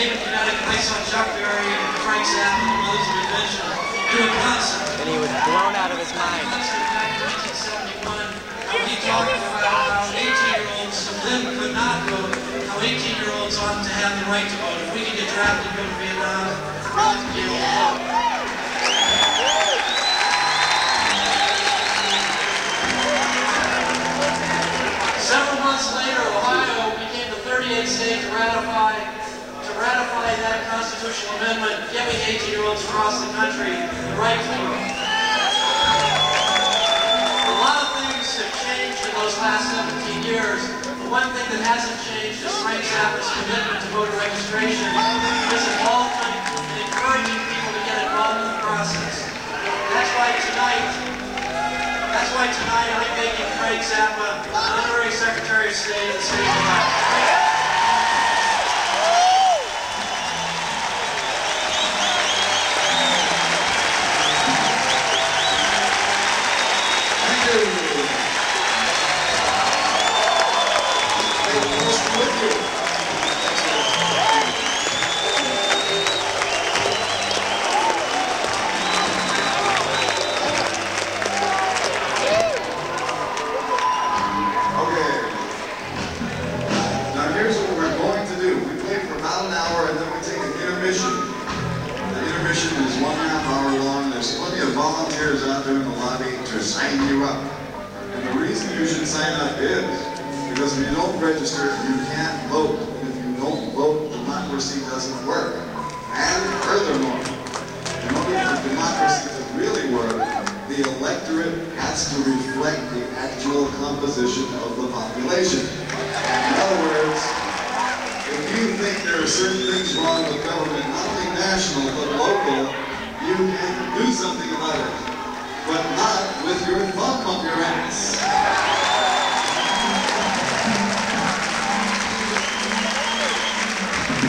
Haven, Connecticut, I saw Chuck Berry and Frank Zappa, the Mothers of Invention, do a concert. And he was blown out of his mind. Back in 1971, how he talked about how 18-year-olds then could not vote, how 18-year-olds ought to have the right to vote. If we could get drafted and go to Vietnam, we ought to be able to vote. Several months later, Ohio became the 38th state to ratify that constitutional amendment, giving 18-year-olds across the country the right to vote. A lot of things have changed in those last 17 years. The one thing that hasn't changed is Frank Zappa's commitment to voter registration, his involvement in encouraging people to get involved in the process. That's why tonight I'm making Frank Zappa Honorary Secretary of State of the State of Ohio. Volunteers out there in the lobby to sign you up. And the reason you should sign up is because if you don't register, you can't vote. And if you don't vote, democracy doesn't work. And furthermore, in order for democracy to really work, the electorate has to reflect the actual composition of the population. In other words, if you think there are certain things wrong with government, not only national but local, you can do something about it, but not with your thumb up your ass.